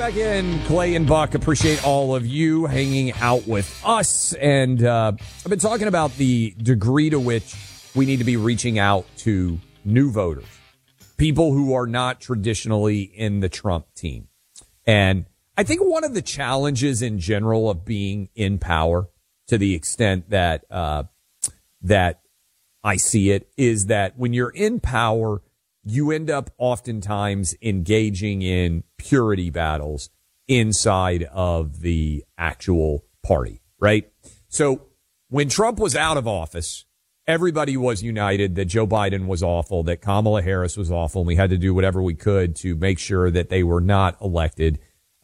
back in. Clay and Buck, appreciate all of you hanging out with us. And I've been talking about the degree to which we need to be reaching out to new voters, people who are not traditionally in the Trump team. And I think one of the challenges in general of being in power, to the extent that that I see it, is that when you're in power, you end up oftentimes engaging in purity battles inside of the actual party, right? So when Trump was out of office, everybody was united that Joe Biden was awful, that Kamala Harris was awful, and we had to do whatever we could to make sure that they were not elected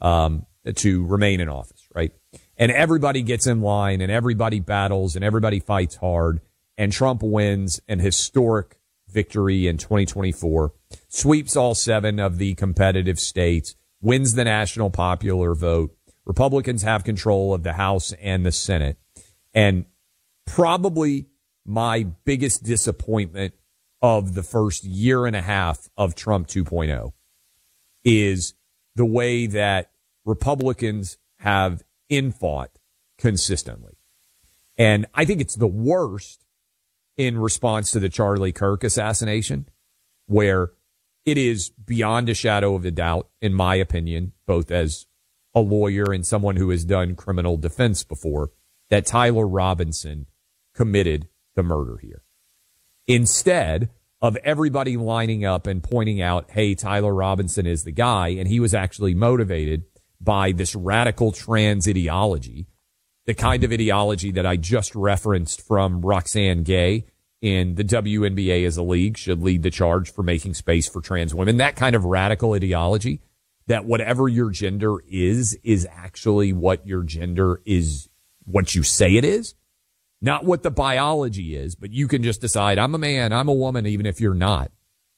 to remain in office, right? And everybody gets in line, and everybody battles, and everybody fights hard, and Trump wins an historic victory in 2024, sweeps all 7 of the competitive states, wins the national popular vote. Republicans have control of the House and the Senate. And probably my biggest disappointment of the first year and a half of Trump 2.0 is the way that Republicans have infought consistently. And I think it's the worst in response to the Charlie Kirk assassination, where it is beyond a shadow of a doubt, in my opinion, both as a lawyer and someone who has done criminal defense before, that Tyler Robinson committed the murder here. Instead of everybody lining up and pointing out, hey, Tyler Robinson is the guy, and he was actually motivated by this radical trans ideology, the kind of ideology that I just referenced from Roxane Gay in the WNBA as a league should lead the charge for making space for trans women. That kind of radical ideology that whatever your gender is actually what your gender is, what you say it is, not what the biology is, but you can just decide I'm a man, I'm a woman, even if you're not.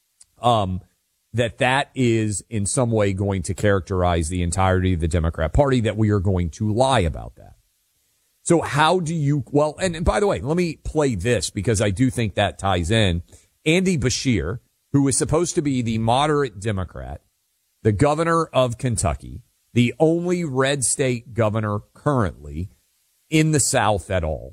That is in some way going to characterize the entirety of the Democrat Party, that we are going to lie about that. So how do you, well, and by the way, let me play this because I do think that ties in. Andy Beshear, who is supposed to be the moderate Democrat, the governor of Kentucky, the only red state governor currently in the South at all,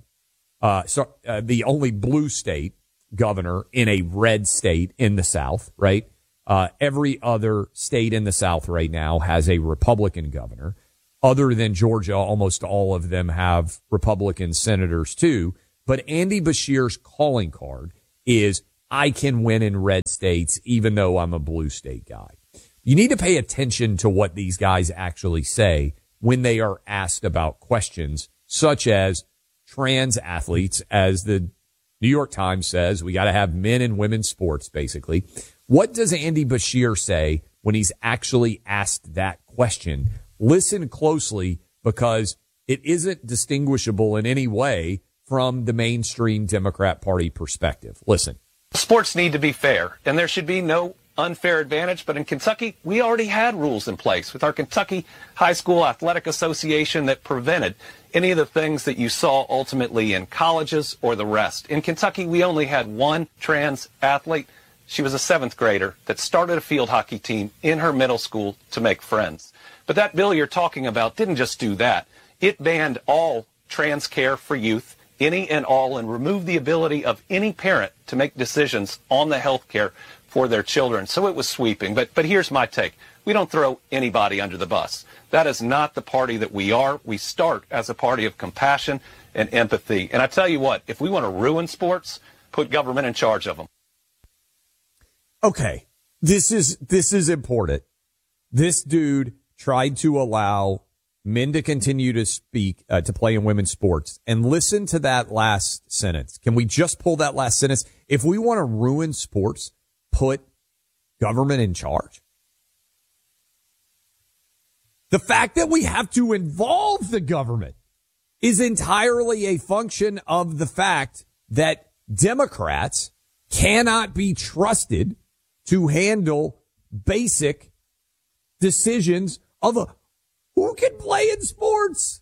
the only blue state governor in a red state in the South, right? Every other state in the South right now has a Republican governor. Other than Georgia, almost all of them have Republican senators too. But Andy Beshear's calling card is, I can win in red states even though I'm a blue state guy. You need to pay attention to what these guys actually say when they are asked about questions such as trans athletes. As the New York Times says, we got to have men and women's sports, basically. What does Andy Beshear say when he's actually asked that question? Listen closely, because it isn't distinguishable in any way from the mainstream Democrat Party perspective. Listen. Sports need to be fair, and there should be no unfair advantage. But in Kentucky, we already had rules in place with our Kentucky High School Athletic Association that prevented any of the things that you saw ultimately in colleges or the rest. In Kentucky, we only had one trans athlete. She was a 7th grader that started a field hockey team in her middle school to make friends. But that bill you're talking about didn't just do that. It banned all trans care for youth, any and all, and removed the ability of any parent to make decisions on the health care for their children. So it was sweeping. But here's my take. We don't throw anybody under the bus. That is not the party that we are. We start as a party of compassion and empathy. And I tell you what, if we want to ruin sports, put government in charge of them. Okay, this is important. This dude tried to allow men to continue to speak, to play in women's sports. And listen to that last sentence. Can we just pull that last sentence? If we want to ruin sports, put government in charge. The fact that we have to involve the government is entirely a function of the fact that Democrats cannot be trusted to handle basic decisions of who can play in sports.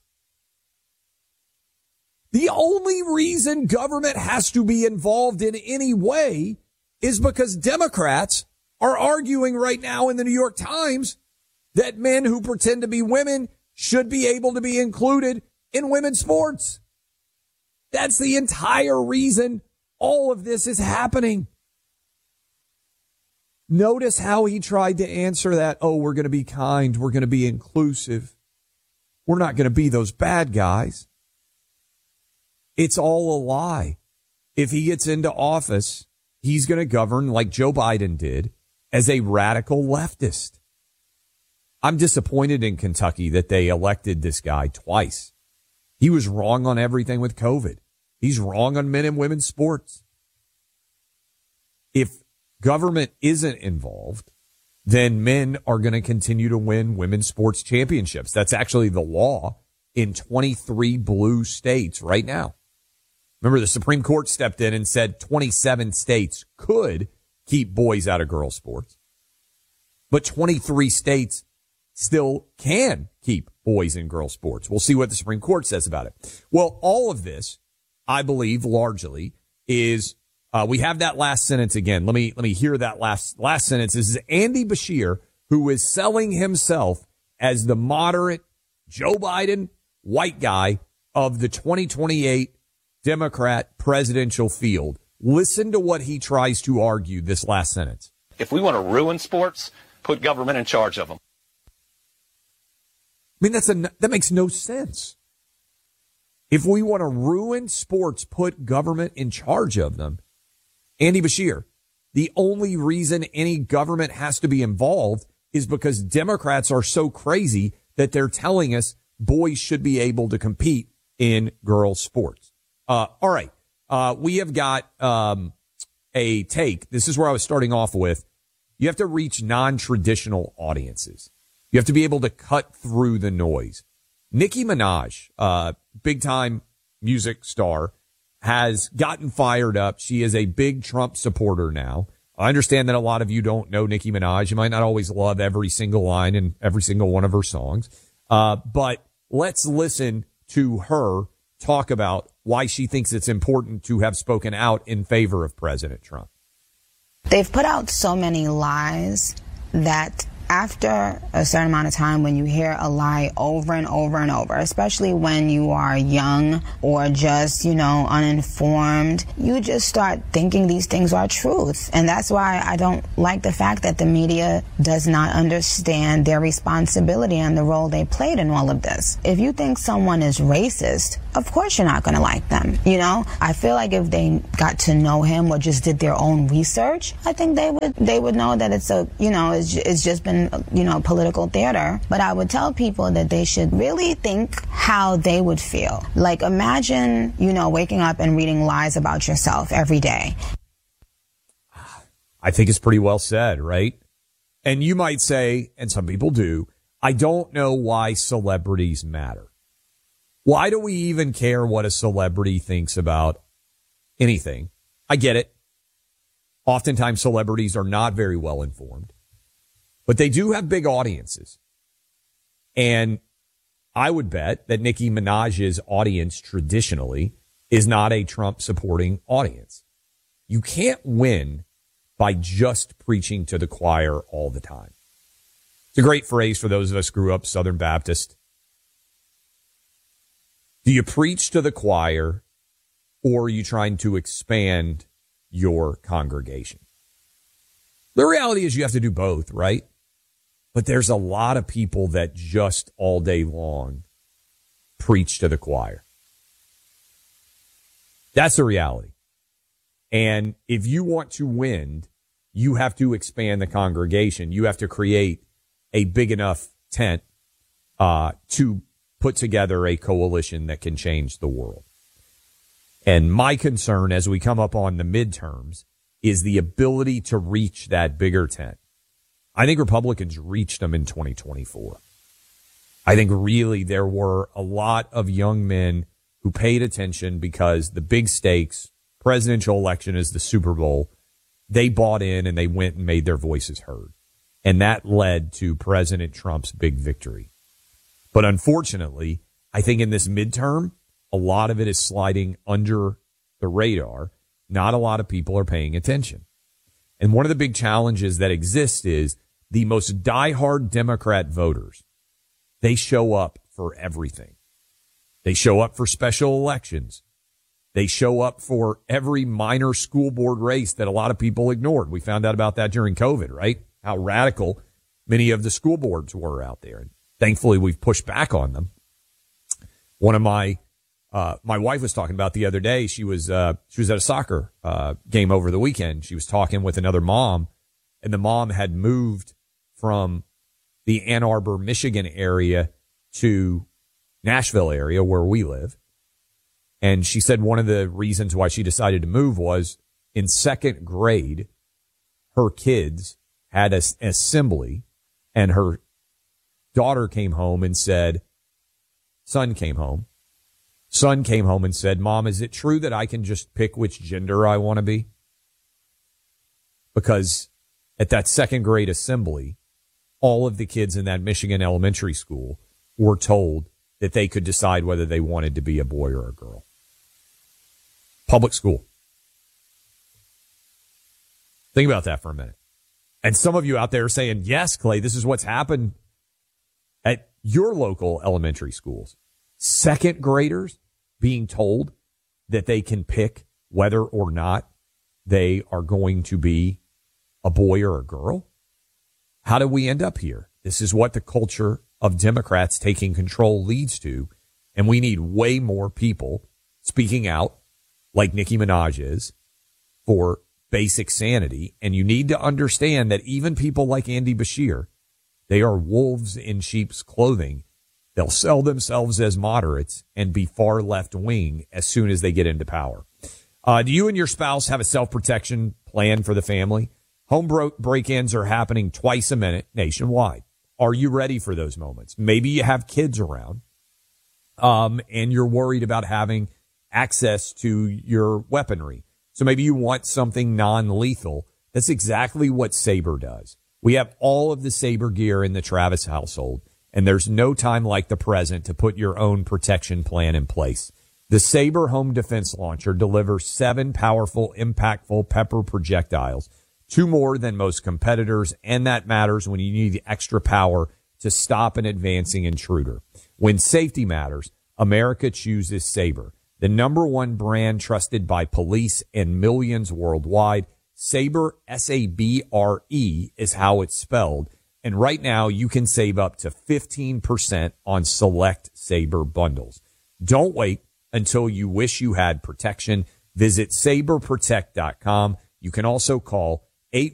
The only reason government has to be involved in any way is because Democrats are arguing right now in the New York Times that men who pretend to be women should be able to be included in women's sports. That's the entire reason all of this is happening. Notice how he tried to answer that. Oh, we're going to be kind. We're going to be inclusive. We're not going to be those bad guys. It's all a lie. If he gets into office, he's going to govern like Joe Biden did as a radical leftist. I'm disappointed in Kentucky that they elected this guy twice. He was wrong on everything with COVID. He's wrong on men and women's sports. If government isn't involved, then men are going to continue to win women's sports championships. That's actually the law in 23 blue states right now. Remember, the Supreme Court stepped in and said 27 states could keep boys out of girls' sports, but 23 states still can keep boys in girls' sports. We'll see what the Supreme Court says about it. Well, all of this, I believe, largely is we have that last sentence again. Let me hear that last sentence. This is Andy Beshear, who is selling himself as the moderate Joe Biden white guy of the 2028 Democrat presidential field. Listen to what he tries to argue this last sentence. If we want to ruin sports, put government in charge of them. I mean, that makes no sense. If we want to ruin sports, put government in charge of them. Andy Beshear, the only reason any government has to be involved is because Democrats are so crazy that they're telling us boys should be able to compete in girls' sports. All right. We have got a take. This is where I was starting off with. You have to reach non-traditional audiences. You have to be able to cut through the noise. Nicki Minaj, big-time music star, has gotten fired up. She is a big Trump supporter now. I understand that a lot of you don't know Nicki Minaj. You might not always love every single line in every single one of her songs. But let's listen to her talk about why she thinks it's important to have spoken out in favor of President Trump. They've put out so many lies that after a certain amount of time, when you hear a lie over and over and over, especially when you are young or just, uninformed, you just start thinking these things are truth. And that's why I don't like the fact that the media does not understand their responsibility and the role they played in all of this. If you think someone is racist, of course you're not going to like them. I feel like if they got to know him or just did their own research, I think they would know that it's just been political theater. But I would tell people that they should really think how they would feel. Like, imagine, waking up and reading lies about yourself every day. I think it's pretty well said, right? And you might say, and some people do, I don't know why celebrities matter. Why do we even care what a celebrity thinks about anything? I get it. Oftentimes celebrities are not very well informed. But they do have big audiences. And I would bet that Nicki Minaj's audience traditionally is not a Trump supporting audience. You can't win by just preaching to the choir all the time. It's a great phrase for those of us who grew up Southern Baptist. Do you preach to the choir, or are you trying to expand your congregation? The reality is you have to do both, right? But there's a lot of people that just all day long preach to the choir. That's the reality. And if you want to win, you have to expand the congregation. You have to create a big enough tent to put together a coalition that can change the world. And my concern as we come up on the midterms is the ability to reach that bigger tent. I think Republicans reached them in 2024. I think really there were a lot of young men who paid attention because the big stakes, presidential election is the Super Bowl. They bought in and they went and made their voices heard. And that led to President Trump's big victory. But unfortunately, I think in this midterm, a lot of it is sliding under the radar. Not a lot of people are paying attention. And one of the big challenges that exists is the most diehard Democrat voters, they show up for everything. They show up for special elections. They show up for every minor school board race that a lot of people ignored. We found out about that during COVID, right? How radical many of the school boards were out there. And thankfully, we've pushed back on them. One of my wife was talking about the other day. She was at a soccer game over the weekend. She was talking with another mom, and the mom had moved from the Ann Arbor, Michigan area to Nashville area where we live. And she said one of the reasons why she decided to move was in second grade, her kids had an assembly, and her daughter came home and said, son came home and said, Mom, is it true that I can just pick which gender I want to be? Because at that second grade assembly, all of the kids in that Michigan elementary school were told that they could decide whether they wanted to be a boy or a girl. Public school. Think about that for a minute. And some of you out there are saying, yes, Clay, this is what's happened at your local elementary schools. Second graders being told that they can pick whether or not they are going to be a boy or a girl. How do we end up here? This is what the culture of Democrats taking control leads to. And we need way more people speaking out like Nicki Minaj is for basic sanity. And you need to understand that even people like Andy Bashir, they are wolves in sheep's clothing. They'll sell themselves as moderates and be far left wing as soon as they get into power. Do you and your spouse have a self-protection plan for the family? Home break-ins are happening twice a minute nationwide. Are you ready for those moments? Maybe you have kids around, and you're worried about having access to your weaponry. So maybe you want something non-lethal. That's exactly what Sabre does. We have all of the Sabre gear in the Travis household, and there's no time like the present to put your own protection plan in place. The Sabre Home Defense Launcher delivers 7 powerful, impactful pepper projectiles, 2 more than most competitors, and that matters when you need extra power to stop an advancing intruder. When safety matters, America chooses Sabre, the #1 brand trusted by police and millions worldwide. Sabre, S-A-B-R-E, is how it's spelled. And right now, you can save up to 15% on select Sabre bundles. Don't wait until you wish you had protection. Visit SabreProtect.com. You can also call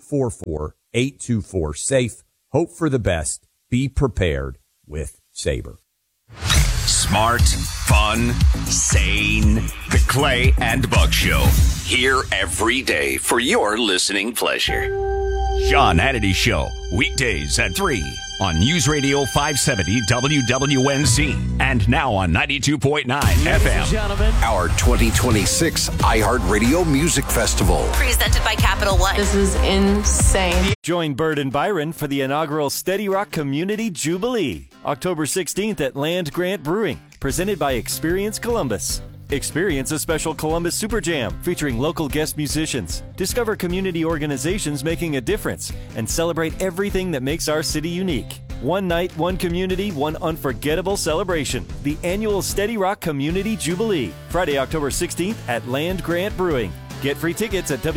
844-824-SAFE. Hope for the best. Be prepared with Sabre. Smart, fun, sane. The Clay and Buck Show. Here every day for your listening pleasure. Sean Hannity Show. Weekdays at 3 on News Radio 570 WWNC. And now on 92.9 FM. Our 2026 iHeartRadio Music Festival. Presented by Capital One. This is insane. Join Bird and Byron for the inaugural Steady Rock Community Jubilee. October 16th at Land Grant Brewing. Presented by Experience Columbus. Experience a special Columbus Super Jam featuring local guest musicians. Discover community organizations making a difference and celebrate everything that makes our city unique. One night, one community, one unforgettable celebration. The annual Steady Rock Community Jubilee. Friday, October 16th at Land Grant Brewing. Get free tickets at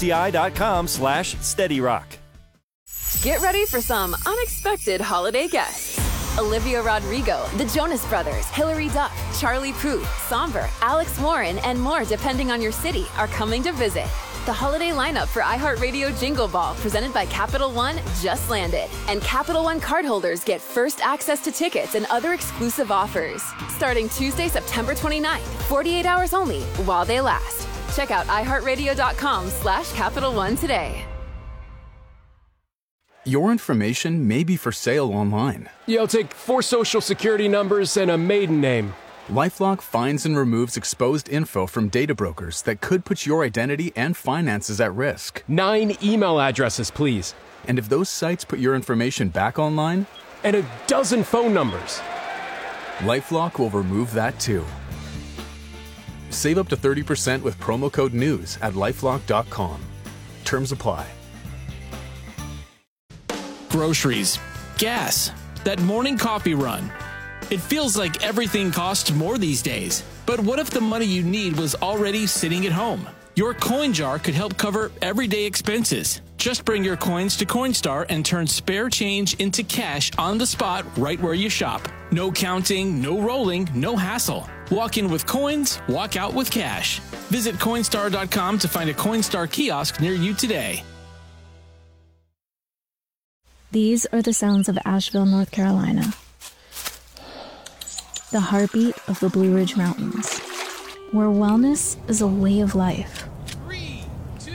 WNCI.com/SteadyRock. Get ready for some unexpected holiday guests. Olivia Rodrigo, the Jonas Brothers, Hilary Duff, Charlie Puth, Somber, Alex Warren, and more depending on your city are coming to visit. The holiday lineup for iHeartRadio Jingle Ball, presented by Capital One, just landed. And Capital One cardholders get first access to tickets and other exclusive offers. Starting Tuesday, September 29th, 48 hours only, while they last. Check out iHeartRadio.com/Capital One today. Your information may be for sale online. Yeah, I'll take 4 social security numbers and a maiden name. LifeLock finds and removes exposed info from data brokers that could put your identity and finances at risk. 9 email addresses, please. And if those sites put your information back online? And a dozen phone numbers. LifeLock will remove that too. Save up to 30% with promo code NEWS at LifeLock.com. Terms apply. groceries, gas, that morning coffee run. It feels like everything costs more these days. But what if the money you need was already sitting at home? Your coin jar could help cover everyday expenses. Just bring your coins to Coinstar and turn spare change into cash on the spot right where you shop. No counting, no rolling, no hassle. Walk in with coins, walk out with cash. Visit Coinstar.com to find a Coinstar kiosk near you today. These are the sounds of Asheville, North Carolina. The heartbeat of the Blue Ridge Mountains, where wellness is a way of life. 3, 2, 1.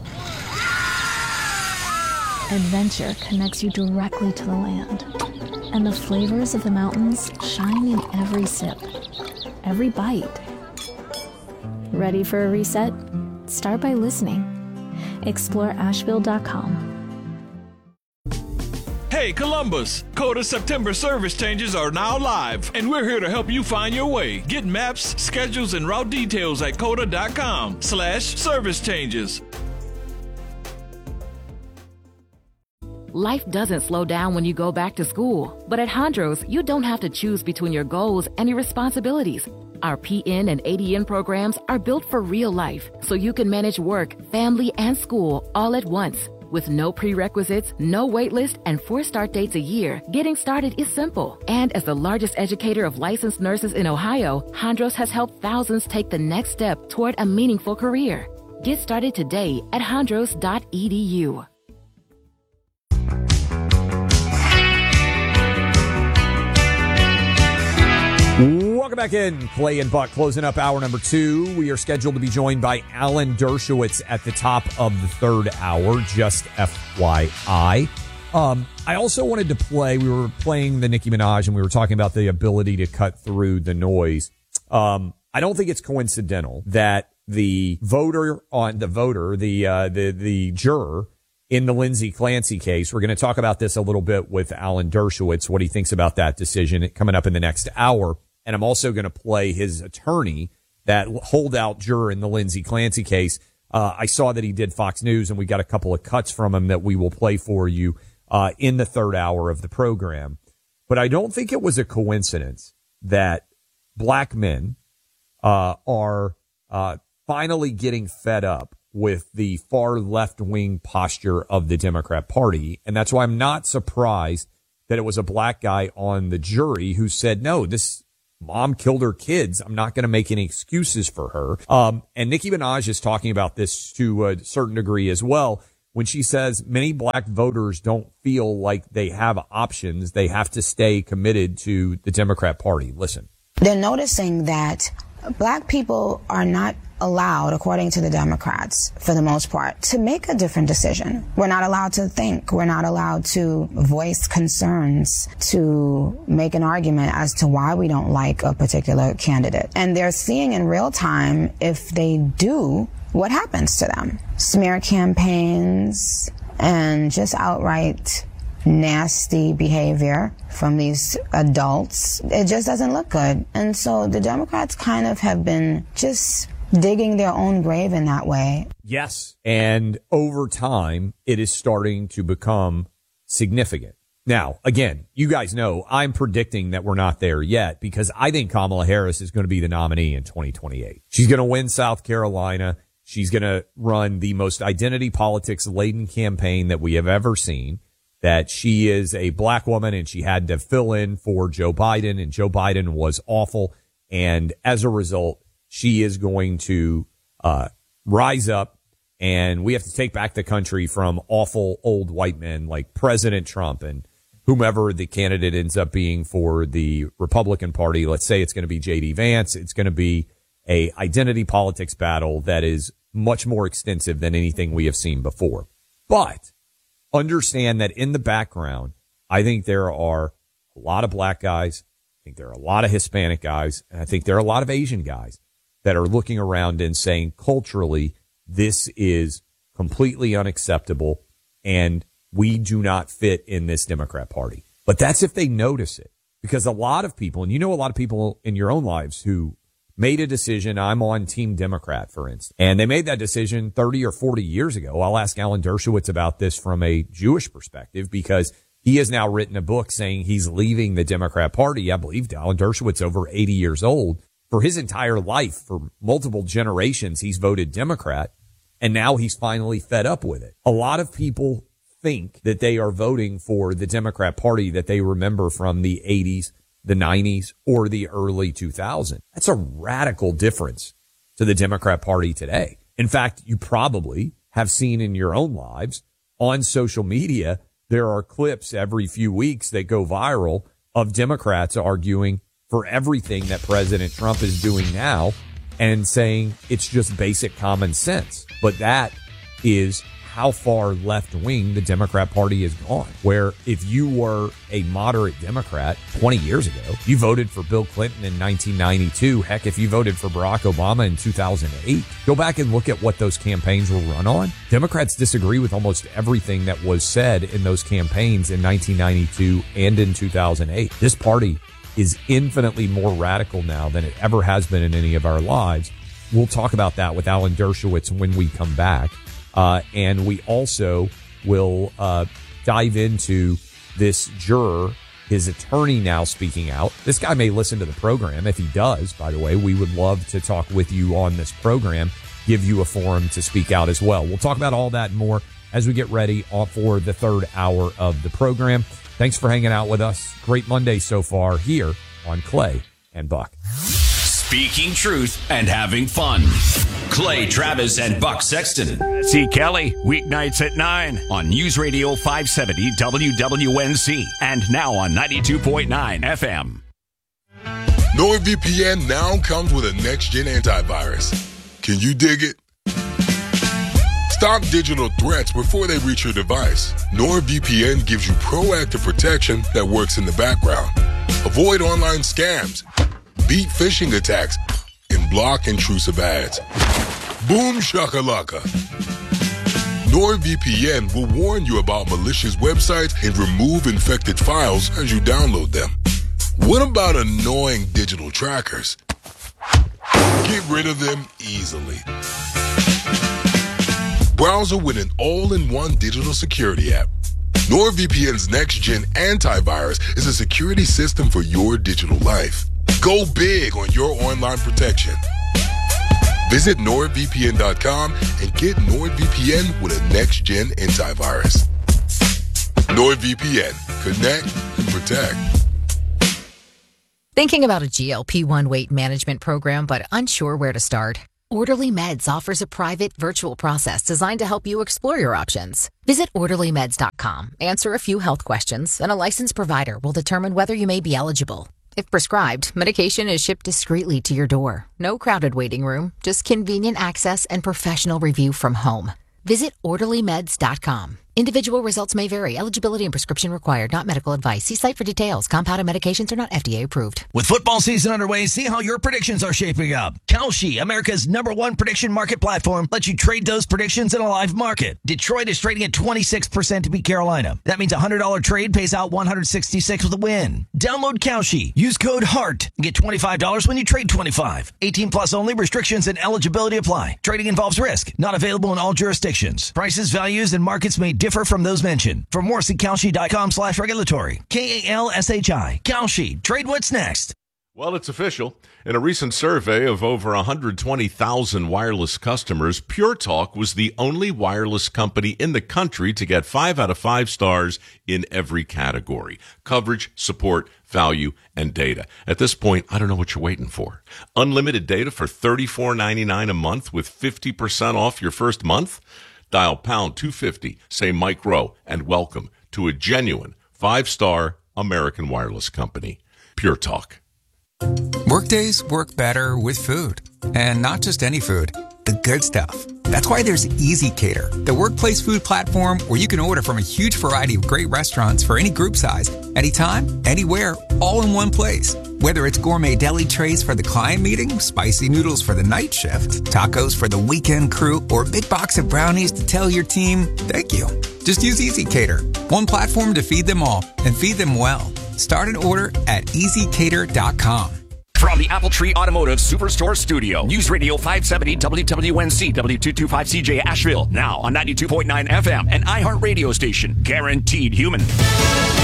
Adventure connects you directly to the land, and the flavors of the mountains shine in every sip, every bite. Ready for a reset? Start by listening. Explore Asheville.com. Hey Columbus, Coda September service changes are now live, and we're here to help you find your way. Get maps, schedules, and route details at coda.com/service changes. Life doesn't slow down when you go back to school, but at Hondros, you don't have to choose between your goals and your responsibilities. Our PN and ADN programs are built for real life, so you can manage work, family, and school all at once. With no prerequisites, no wait list, and 4 start dates a year, getting started is simple. And as the largest educator of licensed nurses in Ohio, Hondros has helped thousands take the next step toward a meaningful career. Get started today at hondros.edu. Welcome back in. Clay and Buck closing up hour number 2. We are scheduled to be joined by Alan Dershowitz at the top of the 3rd hour, just FYI. I also wanted to play, we were playing the Nicki Minaj and we were talking about the ability to cut through the noise. I don't think it's coincidental that the juror in the Lindsay Clancy case, we're going to talk about this a little bit with Alan Dershowitz, what he thinks about that decision coming up in the next hour. And I'm also going to play his attorney, that holdout juror in the Lindsay Clancy case. I saw that he did Fox News, and we got a couple of cuts from him that we will play for you in the 3rd hour of the program. But I don't think it was a coincidence that black men are finally getting fed up with the far left-wing posture of the Democrat Party. And that's why I'm not surprised that it was a black guy on the jury who said, no, this mom killed her kids. I'm not going to make any excuses for her. And Nicki Minaj is talking about this to a certain degree as well, when she says many black voters don't feel like they have options. They have to stay committed to the Democrat Party. Listen. They're noticing that black people are not allowed, according to the Democrats, for the most part, to make a different decision. We're not allowed to think. We're not allowed to voice concerns, to make an argument as to why we don't like a particular candidate. And they're seeing in real time, if they do, what happens to them. Smear campaigns and just outright nasty behavior from these adults. It just doesn't look good. And so the Democrats kind of have been just digging their own grave in that way. Yes. And over time, it is starting to become significant. Now, again, you guys know I'm predicting that we're not there yet because I think Kamala Harris is going to be the nominee in 2028. She's going to win South Carolina. She's going to run the most identity politics laden campaign that we have ever seen. That she is a black woman and she had to fill in for Joe Biden, and Joe Biden was awful. And as a result, she is going to rise up, and we have to take back the country from awful old white men like President Trump and whomever the candidate ends up being for the Republican Party. Let's say it's going to be J.D. Vance. It's going to be a identity politics battle that is much more extensive than anything we have seen before. But understand that in the background, I think there are a lot of black guys. I think there are a lot of Hispanic guys. And I think there are a lot of Asian guys that are looking around and saying, culturally, this is completely unacceptable and we do not fit in this Democrat Party. But that's if they notice it, because a lot of people, and you know a lot of people in your own lives who made a decision, I'm on Team Democrat, for instance, and they made that decision 30 or 40 years ago. I'll ask Alan Dershowitz about this from a Jewish perspective, because He has now written a book saying he's leaving the Democrat Party. I believe Alan Dershowitz, over 80 years old. For his entire life, for multiple generations, he's voted Democrat, and now he's finally fed up with it. A lot of people think that they are voting for the Democrat Party that they remember from the 80s, the 90s, or the early 2000s. That's a radical difference to the Democrat Party today. In fact, you probably have seen in your own lives on social media, there are clips every few weeks that go viral of Democrats arguing for everything that President Trump is doing now and saying it's just basic common sense. But that is how far left wing the Democrat Party has gone, where if you were a moderate Democrat 20 years ago, you voted for Bill Clinton in 1992. Heck, if you voted for Barack Obama in 2008, go back and look at what those campaigns were run on. Democrats disagree with almost everything that was said in those campaigns in 1992 and in 2008. This party is infinitely more radical now than it ever has been in any of our lives. We'll talk about that with Alan Dershowitz when we come back. And we also will dive into this juror, his attorney now speaking out. This guy may listen to the program. If he does, by the way, we would love to talk with you on this program, give you a forum to speak out as well. We'll talk about all that and more as we get ready for the third hour of the program. Thanks for hanging out with us. Great Monday so far here on Clay and Buck. Speaking truth and having fun. Clay Travis and Buck Sexton. See Kelly weeknights at 9 on News Radio 570 WWNC and now on 92.9 FM. NordVPN now comes with a next-gen antivirus. Can you dig it? Stop digital threats before they reach your device. NordVPN gives you proactive protection that works in the background. Avoid online scams, beat phishing attacks, and block intrusive ads. Boom shakalaka. NordVPN will warn you about malicious websites and remove infected files as you download them. What about annoying digital trackers? Get rid of them easily. Browser with an all-in-one digital security app. NordVPN's next-gen antivirus is a security system for your digital life. Go big on your online protection. Visit NordVPN.com and get NordVPN with a next-gen antivirus. NordVPN. Connect and protect. Thinking about a GLP-1 weight management program but unsure where to start? Orderly Meds offers a private virtual process designed to help you explore your options. Visit OrderlyMeds.com, answer a few health questions, and a licensed provider will determine whether you may be eligible. If prescribed, medication is shipped discreetly to your door. No crowded waiting room, just convenient access and professional review from home. Visit OrderlyMeds.com. Individual results may vary. Eligibility and prescription required. Not medical advice. See site for details. Compounded medications are not FDA approved. With football season underway, see how your predictions are shaping up. Kalshi, America's #1 prediction market platform, lets you trade those predictions in a live market. Detroit is trading at 26% to beat Carolina. That means a $100 trade pays out $166 with a win. Download Kalshi. Use code HEART and get $25 when you trade 25. 18 plus only. Restrictions and eligibility apply. Trading involves risk. Not available in all jurisdictions. Prices, values, and markets may differ from those mentioned. For more, see Kalshi.com/regulatory. KALSHI. Kalshi. Trade what's next. Well, it's official. In a recent survey of over 120,000 wireless customers, Pure Talk was the only wireless company in the country to get 5 out of 5 stars in every category: coverage, support, value, and data. At this point, I don't know what you're waiting for. Unlimited data for $34.99 a month with 50% off your first month? Dial pound 250, say Mike Rowe, and welcome to a genuine 5-star American wireless company. Pure Talk. Workdays work better with food. And not just any food, the good stuff. That's why there's Easy Cater, the workplace food platform where you can order from a huge variety of great restaurants for any group size, anytime, anywhere, all in one place. Whether it's gourmet deli trays for the client meeting, spicy noodles for the night shift, tacos for the weekend crew, or a big box of brownies to tell your team, thank you. Just use Easy Cater, one platform to feed them all and feed them well. Start an order at EasyCater.com. From the Appletree Automotive Superstore Studio, News Radio 570 WWNC, W225CJ Asheville, now on 92.9 FM, an iHeart radio station, guaranteed human.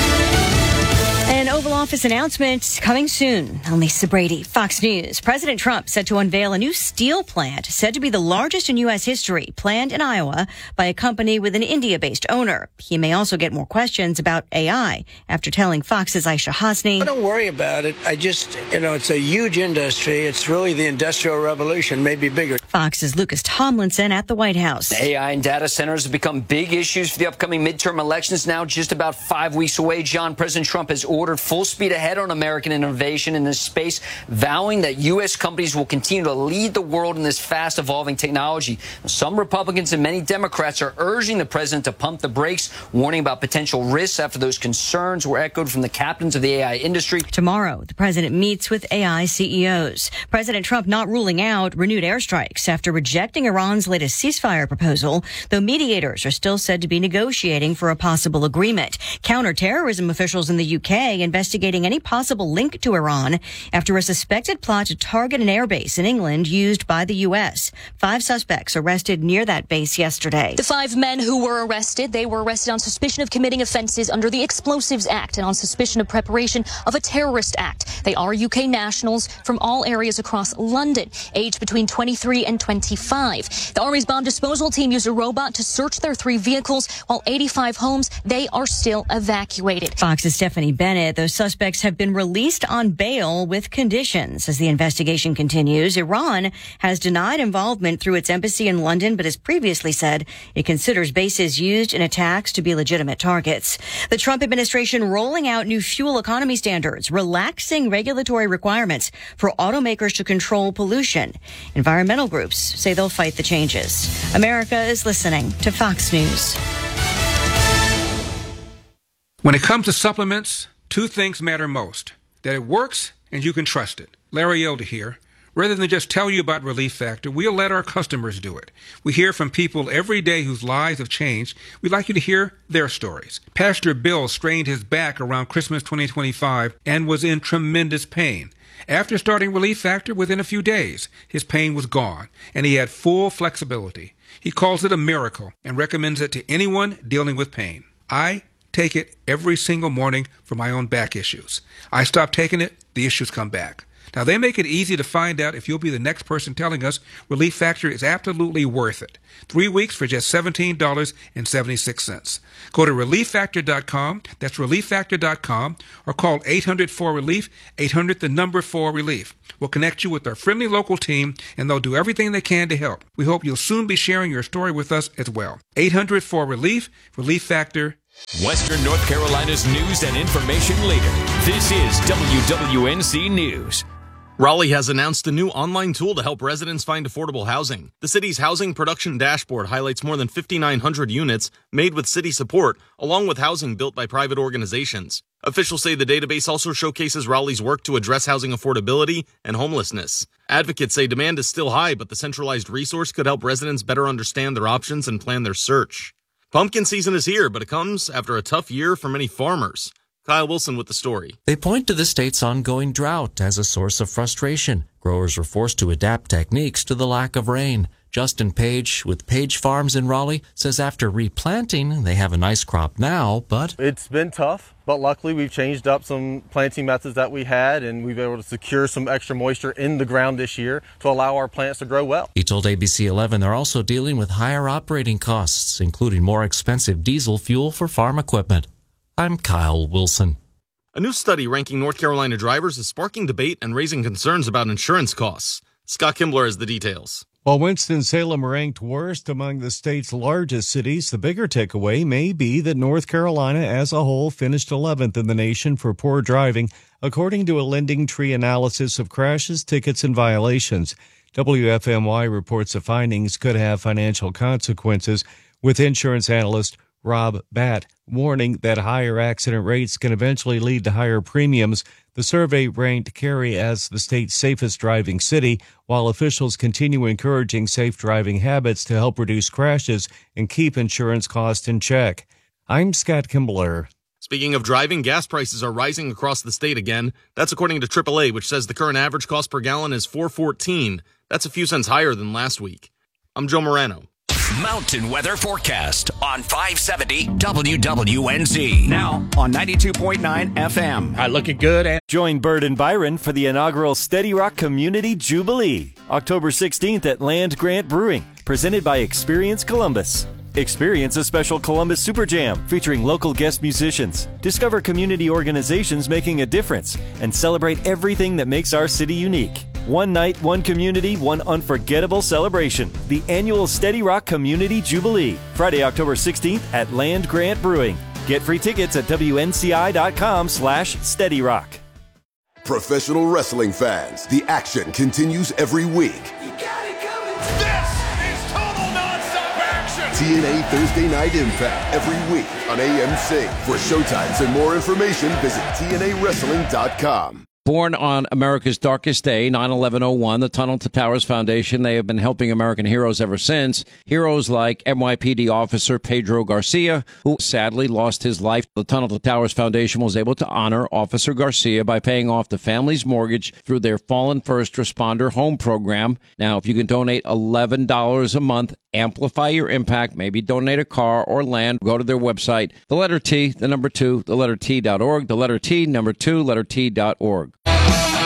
Office announcement coming soon. I'm Lisa Brady, Fox News. President Trump set to unveil a new steel plant said to be the largest in U.S. history, planned in Iowa by a company with an India-based owner. He may also get more questions about AI after telling Fox's Aisha Hasni. Don't worry about it. It's a huge industry. It's really the Industrial Revolution, maybe bigger. Fox's Lucas Tomlinson at the White House. AI and data centers have become big issues for the upcoming midterm elections now just about 5 weeks away. John, President Trump has ordered full speed ahead on American innovation in this space, vowing that U.S. companies will continue to lead the world in this fast evolving technology. Some Republicans and many Democrats are urging the president to pump the brakes, warning about potential risks after those concerns were echoed from the captains of the AI industry. Tomorrow, the president meets with AI CEOs. President Trump not ruling out renewed airstrikes after rejecting Iran's latest ceasefire proposal, though mediators are still said to be negotiating for a possible agreement. Counterterrorism officials in the UK investigating any possible link to Iran after a suspected plot to target an airbase in England used by the U.S. 5 suspects arrested near that base yesterday. The 5 men who were arrested, they were arrested on suspicion of committing offenses under the Explosives Act and on suspicion of preparation of a terrorist act. They are UK nationals from all areas across London, aged between 23 and 25. The Army's bomb disposal team used a robot to search their 3 vehicles, while 85 homes, they are still evacuated. Fox's Stephanie Bennett. Those suspects have been released on bail with conditions. As the investigation continues, Iran has denied involvement through its embassy in London, but has previously said it considers bases used in attacks to be legitimate targets. The Trump administration rolling out new fuel economy standards, relaxing regulatory requirements for automakers to control pollution. Environmental groups say they'll fight the changes. America is listening to Fox News. When it comes to supplements, 2 things matter most: that it works and you can trust it. Larry Elder here. Rather than just tell you about Relief Factor, we'll let our customers do it. We hear from people every day whose lives have changed. We'd like you to hear their stories. Pastor Bill strained his back around Christmas 2025 and was in tremendous pain. After starting Relief Factor, within a few days, his pain was gone, and he had full flexibility. He calls it a miracle and recommends it to anyone dealing with pain. I take it every single morning for my own back issues. I stop taking it, the issues come back. Now, they make it easy to find out if you'll be the next person telling us Relief Factor is absolutely worth it. 3 weeks for just $17.76. Go to ReliefFactor.com, that's ReliefFactor.com, or call 800-4RELIEF, 800-4RELIEF. We'll connect you with our friendly local team, and they'll do everything they can to help. We hope you'll soon be sharing your story with us as well. 800-4RELIEF, Relief Factor. Western North Carolina's news and information leader. This is WWNC News. Raleigh has announced a new online tool to help residents find affordable housing. The city's housing production dashboard highlights more than 5,900 units made with city support, along with housing built by private organizations. Officials say the database also showcases Raleigh's work to address housing affordability and homelessness. Advocates say demand is still high, but the centralized resource could help residents better understand their options and plan their search. Pumpkin season is here, but it comes after a tough year for many farmers. Kyle Wilson with the story. They point to the state's ongoing drought as a source of frustration. Growers are forced to adapt techniques to the lack of rain. Justin Page with Page Farms in Raleigh says after replanting, they have a nice crop now, but it's been tough, but luckily we've changed up some planting methods that we had, and we've been able to secure some extra moisture in the ground this year to allow our plants to grow well. He told ABC 11 they're also dealing with higher operating costs, including more expensive diesel fuel for farm equipment. I'm Kyle Wilson. A new study ranking North Carolina drivers is sparking debate and raising concerns about insurance costs. Scott Kimbler has the details. While Winston-Salem ranked worst among the state's largest cities, the bigger takeaway may be that North Carolina as a whole finished 11th in the nation for poor driving, according to a Lending Tree analysis of crashes, tickets, and violations. WFMY reports the findings could have financial consequences, with insurance analyst Rob Batt warning that higher accident rates can eventually lead to higher premiums. The survey ranked Cary as the state's safest driving city, while officials continue encouraging safe driving habits to help reduce crashes and keep insurance costs in check. I'm Scott Kimbler. Speaking of driving, gas prices are rising across the state again. That's according to AAA, which says the current average cost per gallon is $4.14. That's a few cents higher than last week. I'm Joe Morano. Mountain weather forecast on 570 WWNZ. Now on 92.9 FM. Looking good. Join Bird and Byron for the inaugural Steady Rock Community Jubilee, October 16th at Land Grant Brewing, presented by Experience Columbus. Experience a special Columbus Super Jam featuring local guest musicians. Discover community organizations making a difference and celebrate everything that makes our city unique. One night, one community, one unforgettable celebration. The annual Steady Rock Community Jubilee, Friday, October 16th at Land Grant Brewing. Get free tickets at WNCI.com/SteadyRock. Professional wrestling fans, the action continues every week. This is total nonstop action! TNA Thursday Night Impact every week on AMC. For showtimes and more information, visit TNAWrestling.com. Born on America's darkest day, 9/11/01, the Tunnel to Towers Foundation, they have been helping American heroes ever since. Heroes like NYPD officer Pedro Garcia, who sadly lost his life. The Tunnel to Towers Foundation was able to honor Officer Garcia by paying off the family's mortgage through their Fallen First Responder Home Program. Now, if you can donate $11 a month, amplify your impact, maybe donate a car or land, go to their website, the letter T, the number 2, the letter T.org, the letter T, number 2, letter T.org.